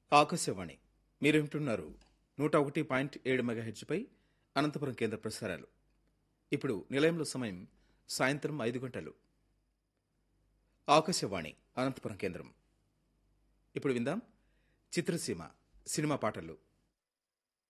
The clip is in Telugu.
ఆకాశవాణి మీరు వింటున్నారు 101.7 మెగాహెర్ట్జ్పై అనంతపురం కేంద్ర ప్రసారాలు. ఇప్పుడు నిలయంలో సమయం సాయంత్రం 5 గంటలు. ఆకాశవాణి అనంతపురం కేంద్రం. ఇప్పుడు విందాం చిత్రసీమ సినిమా పాటలు.